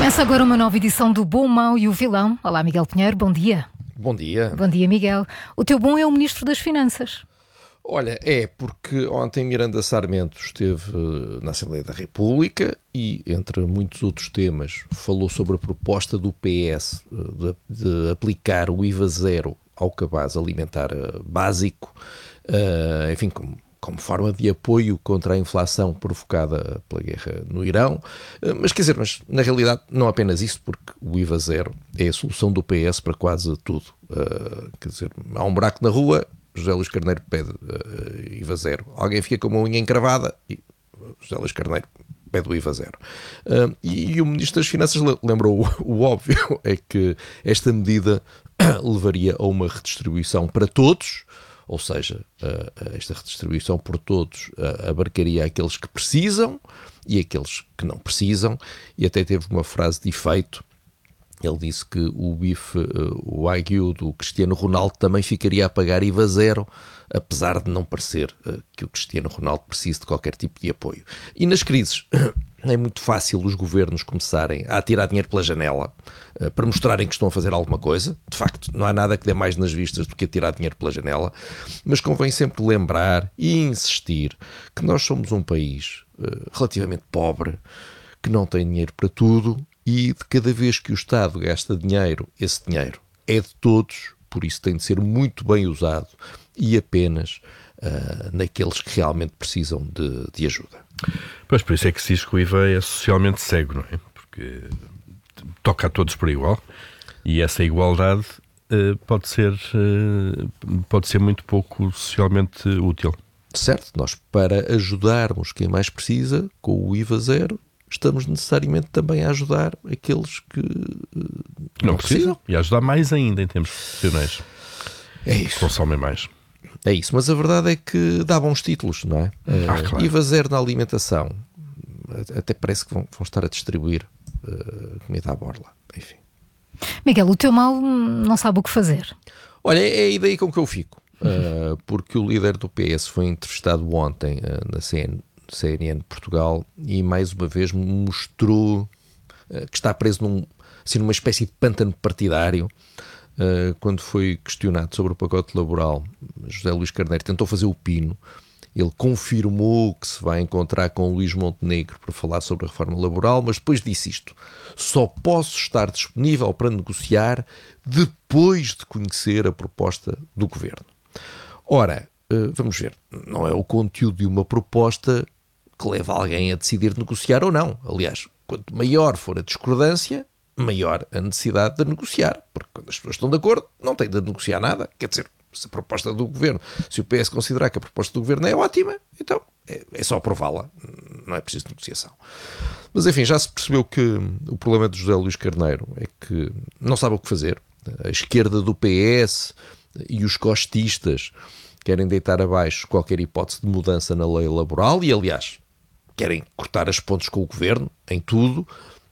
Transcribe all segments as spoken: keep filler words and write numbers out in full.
Começa agora uma nova edição do Bom, o Mau e o Vilão. Olá, Miguel Pinheiro, bom dia. Bom dia. Bom dia, Miguel. O teu bom é o Ministro das Finanças. Olha, é porque ontem Miranda Sarmento esteve na Assembleia da República e, entre muitos outros temas, falou sobre a proposta do P S de, de aplicar o I V A zero ao cabaz alimentar básico, uh, enfim, como, como forma de apoio contra a inflação provocada pela guerra no Irão. Uh, mas quer dizer, mas na realidade não apenas isso, porque o I V A zero é a solução do P S para quase tudo. Uh, quer dizer, há um buraco na rua, José Luís Carneiro pede uh, I V A zero. Alguém fica com uma unha encravada e José Luís Carneiro pede o I V A zero. Uh, e, e o Ministro das Finanças lembrou o, o óbvio, é que esta medida levaria a uma redistribuição para todos, ou seja, uh, esta redistribuição por todos uh, abarcaria aqueles que precisam e aqueles que não precisam, e até teve uma frase de efeito. Ele disse que o bife, o Wagyu do Cristiano Ronaldo também ficaria a pagar I V A zero, apesar de não parecer que o Cristiano Ronaldo precise de qualquer tipo de apoio. E nas crises é muito fácil os governos começarem a atirar dinheiro pela janela para mostrarem que estão a fazer alguma coisa. De facto, não há nada que dê mais nas vistas do que atirar dinheiro pela janela, mas convém sempre lembrar e insistir que nós somos um país relativamente pobre, que não tem dinheiro para tudo, e de cada vez que o Estado gasta dinheiro, esse dinheiro é de todos, por isso tem de ser muito bem usado e apenas uh, naqueles que realmente precisam de, de ajuda. Pois, por isso é que se diz que o I V A é socialmente cego, não é? Porque toca a todos por igual e essa igualdade uh, pode ser, uh, pode ser muito pouco socialmente útil. Certo, nós para ajudarmos quem mais precisa, com o I V A zero, estamos necessariamente também a ajudar aqueles que uh, não, não precisam. precisam. E a ajudar mais ainda em termos profissionais. É isso. Consomem mais. É isso, mas a verdade é que dá bons títulos, não é? Ah, claro. I V A zero na alimentação. Até parece que vão, vão estar a distribuir uh, comida à borla. Enfim. Miguel, o teu mal não sabe o que fazer. Olha, é a ideia com que eu fico. Uh, porque o líder do P S foi entrevistado ontem uh, na C N, C N N Portugal e mais uma vez mostrou uh, que está preso num, assim, numa espécie de pântano partidário. Uh, quando foi questionado sobre o pacote laboral, José Luís Carneiro tentou fazer o pino. Ele confirmou que se vai encontrar com Luís Montenegro para falar sobre a reforma laboral, mas depois disse isto: só posso estar disponível para negociar depois de conhecer a proposta do Governo. Ora, uh, vamos ver, não é o conteúdo de uma proposta que leva alguém a decidir negociar ou não. Aliás, quanto maior for a discordância, maior a necessidade de negociar, porque quando as pessoas estão de acordo, não têm de negociar nada. Quer dizer, se a proposta do Governo, se o P S considerar que a proposta do Governo é ótima, então é, é só aprová-la, não é preciso negociação. Mas enfim, já se percebeu que o problema de José Luís Carneiro é que não sabe o que fazer. A esquerda do P S e os costistas querem deitar abaixo qualquer hipótese de mudança na lei laboral e, aliás, querem cortar as pontes com o Governo em tudo.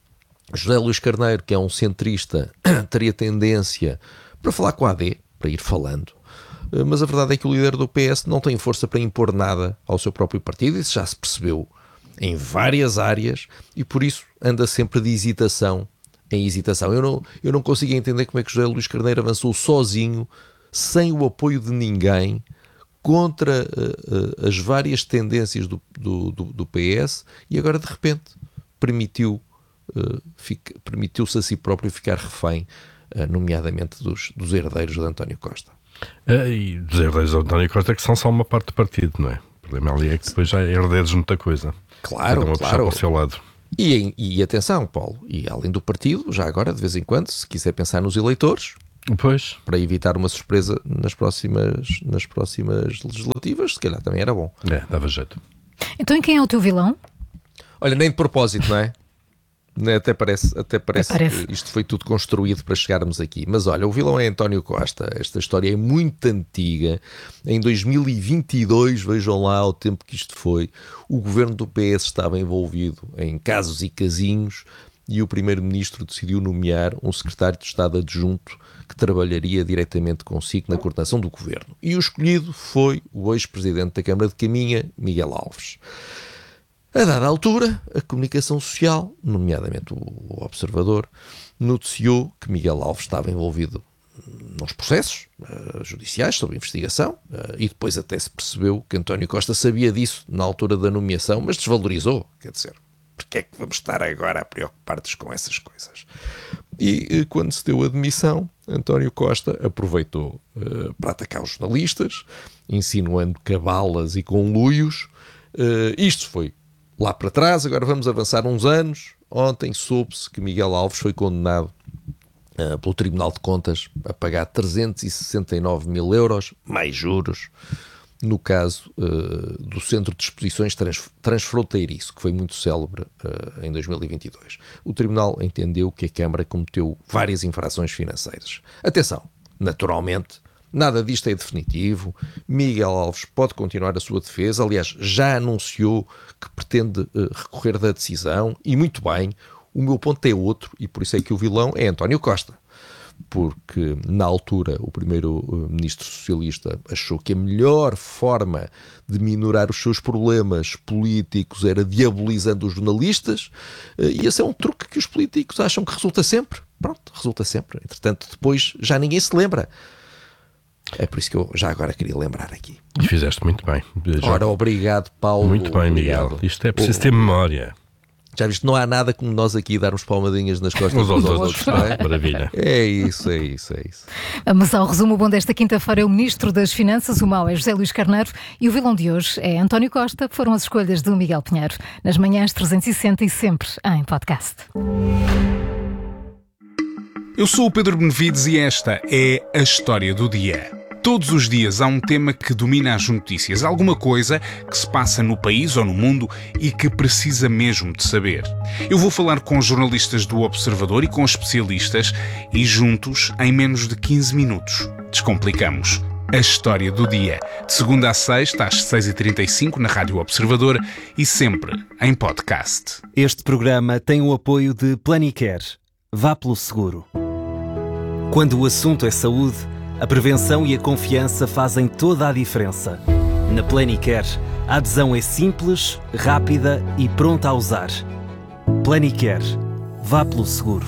José Luís Carneiro, que é um centrista, teria tendência para falar com a A D, para ir falando, mas a verdade é que o líder do P S não tem força para impor nada ao seu próprio partido, isso já se percebeu em várias áreas e por isso anda sempre de hesitação em hesitação. Eu não, eu não consigo entender como é que José Luís Carneiro avançou sozinho, sem o apoio de ninguém, contra uh, uh, as várias tendências do, do, do, do P S e agora de repente permitiu Uh, fica, permitiu-se a si próprio ficar refém, uh, nomeadamente dos, dos herdeiros de António Costa. Uh, e dos herdeiros de António Costa que são só uma parte do partido, não é? O problema ali é que depois já herdeiros de muita coisa. Claro, Cada uma claro. Para o seu lado. E, e atenção, Paulo, e além do partido, já agora, de vez em quando, se quiser pensar nos eleitores, pois, para evitar uma surpresa nas próximas, nas próximas legislativas, se calhar também era bom. É, dava jeito. Então, e quem é o teu vilão? Olha, nem de propósito, não é? Até parece, até parece, até parece que isto foi tudo construído para chegarmos aqui. Mas olha, o vilão é António Costa. Esta história é muito antiga. Em dois mil e vinte e dois, vejam lá o tempo que isto foi, o governo do P S estava envolvido em casos e casinhos e o primeiro-ministro decidiu nomear um secretário de Estado adjunto que trabalharia diretamente consigo na coordenação do governo. E o escolhido foi o ex-presidente da Câmara de Caminha, Miguel Alves. A dada altura, a comunicação social, nomeadamente o Observador, noticiou que Miguel Alves estava envolvido nos processos uh, judiciais sobre investigação uh, e depois até se percebeu que António Costa sabia disso na altura da nomeação, mas desvalorizou. Quer dizer, porque é que vamos estar agora a preocupar-nos com essas coisas? E uh, quando se deu a demissão, António Costa aproveitou uh, para atacar os jornalistas, insinuando cabalas e conluios. Uh, isto foi lá para trás, agora vamos avançar uns anos. Ontem soube-se que Miguel Alves foi condenado Uh, pelo Tribunal de Contas a pagar trezentos e sessenta e nove mil euros, mais juros, no caso uh, do Centro de Exposições Trans, Transfronteiriço, que foi muito célebre uh, em dois mil e vinte e dois. O Tribunal entendeu que a Câmara cometeu várias infrações financeiras. Atenção, naturalmente, nada disto é definitivo. Miguel Alves pode continuar a sua defesa, aliás, já anunciou que pretende uh, recorrer da decisão, e muito bem. O meu ponto é outro, e por isso é que o vilão é António Costa. Porque, na altura, o primeiro-ministro socialista achou que a melhor forma de minorar os seus problemas políticos era diabolizando os jornalistas, e esse é um truque que os políticos acham que resulta sempre. Pronto, resulta sempre. Entretanto, depois já ninguém se lembra. É por isso que eu já agora queria lembrar aqui. E fizeste muito bem. Já. Ora, obrigado, Paulo. Muito bem, Miguel. Obrigado. Isto é preciso ter memória. Já viste, não há nada como nós aqui darmos palmadinhas nas costas uns aos outros, não é? Maravilha. É isso, é isso, é isso. Mas ao resumo, o bom desta quinta-feira é o Ministro das Finanças, o mau é José Luís Carneiro e o vilão de hoje é António Costa, que foram as escolhas do Miguel Pinheiro. Nas manhãs trezentos e sessenta e sempre em podcast. Eu sou o Pedro Benevides e esta é a história do dia. Todos os dias há um tema que domina as notícias, alguma coisa que se passa no país ou no mundo e que precisa mesmo de saber. Eu vou falar com jornalistas do Observador e com especialistas e juntos, em menos de quinze minutos, descomplicamos a história do dia. De segunda a sexta, às seis e trinta e cinco, na Rádio Observador e sempre em podcast. Este programa tem o apoio de Planicare. Vá pelo seguro. Quando o assunto é saúde, a prevenção e a confiança fazem toda a diferença. Na Planicare, a adesão é simples, rápida e pronta a usar. Planicare. Vá pelo seguro.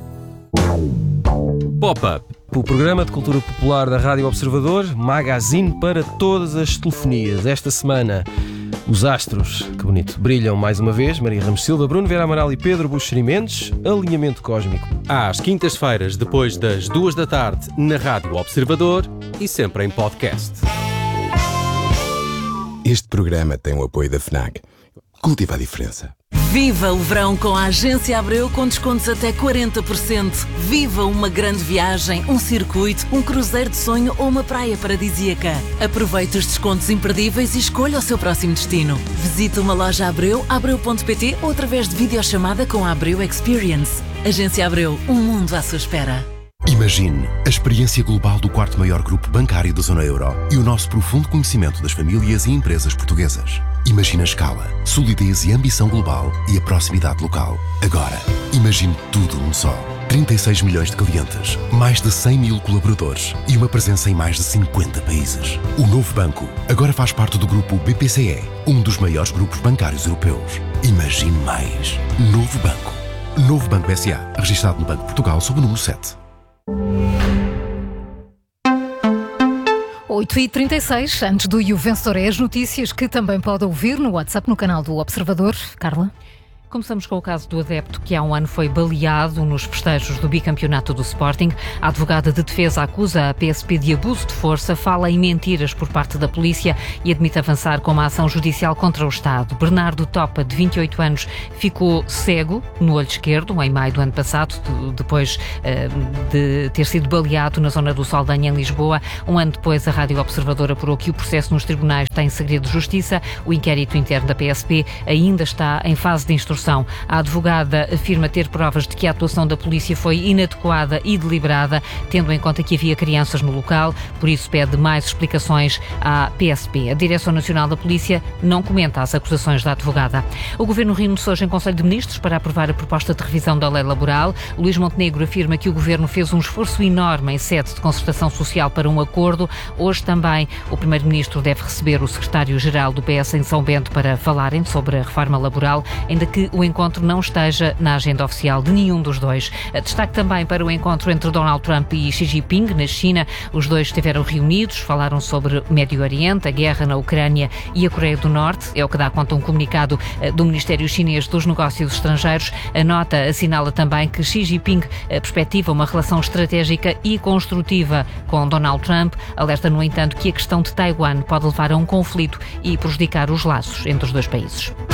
Pop-Up, o programa de cultura popular da Rádio Observador, magazine para todas as telefonias. Esta semana, os astros, que bonito, brilham mais uma vez. Maria Ramos Silva, Bruno Vieira Amaral e Pedro Buxeri Mendes. Alinhamento cósmico. Às quintas-feiras, depois das duas da tarde, na Rádio Observador e sempre em podcast. Este programa tem o apoio da FNAC. Cultiva a diferença. Viva o verão com a Agência Abreu com descontos até quarenta por cento. Viva uma grande viagem, um circuito, um cruzeiro de sonho ou uma praia paradisíaca. Aproveite os descontos imperdíveis e escolha o seu próximo destino. Visite uma loja Abreu, abreu ponto pt ou através de videochamada com a Abreu Experience. Agência Abreu, um mundo à sua espera. Imagine a experiência global do quarto maior grupo bancário da zona euro e o nosso profundo conhecimento das famílias e empresas portuguesas. Imagine a escala, solidez e ambição global e a proximidade local. Agora, imagine tudo num só. trinta e seis milhões de clientes, mais de cem mil colaboradores e uma presença em mais de cinquenta países. O novo banco agora faz parte do grupo B P C E, um dos maiores grupos bancários europeus. Imagine mais. Novo banco. Novo Banco S A, registado no Banco de Portugal sob o número sete. oito e trinta e seis, antes do E o Vencedor é as notícias que também pode ouvir no WhatsApp, no canal do Observador. Carla? Começamos com o caso do adepto que há um ano foi baleado nos festejos do bicampeonato do Sporting. A advogada de defesa acusa a P S P de abuso de força, fala em mentiras por parte da polícia e admite avançar com uma ação judicial contra o Estado. Bernardo Topa, de vinte e oito anos, ficou cego no olho esquerdo em maio do ano passado, depois uh, de ter sido baleado na zona do Saldanha, em Lisboa. Um ano depois, a Rádio Observador apurou que o processo nos tribunais tem segredo de justiça. O inquérito interno da P S P ainda está em fase de instrução execução. A advogada afirma ter provas de que a atuação da polícia foi inadequada e deliberada, tendo em conta que havia crianças no local, por isso pede mais explicações à P S P. A Direção Nacional da Polícia não comenta as acusações da advogada. O Governo reúne-se hoje em Conselho de Ministros para aprovar a proposta de revisão da lei laboral. Luís Montenegro afirma que o Governo fez um esforço enorme em sede de concertação social para um acordo. Hoje também o Primeiro-Ministro deve receber o Secretário-Geral do P S em São Bento para falarem sobre a reforma laboral, ainda que o encontro não esteja na agenda oficial de nenhum dos dois. Destaque também para o encontro entre Donald Trump e Xi Jinping na China. Os dois estiveram reunidos, falaram sobre o Médio Oriente, a guerra na Ucrânia e a Coreia do Norte. É o que dá conta um comunicado do Ministério Chinês dos Negócios Estrangeiros. A nota assinala também que Xi Jinping perspectiva uma relação estratégica e construtiva com Donald Trump. Alerta, no entanto, que a questão de Taiwan pode levar a um conflito e prejudicar os laços entre os dois países.